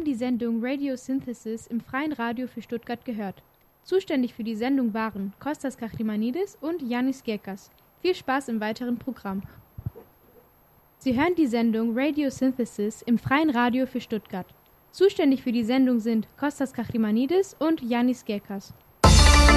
haben die Sendung Radio Synthesis im Freien Radio für Stuttgart gehört. Zuständig für die Sendung waren Kostas Kachimanidis und Yannis Gekas. Viel Spaß im weiteren Programm. Sie hören die Sendung Radio Synthesis im Freien Radio für Stuttgart. Zuständig für die Sendung sind Kostas Kachimanidis und Yannis Gekas.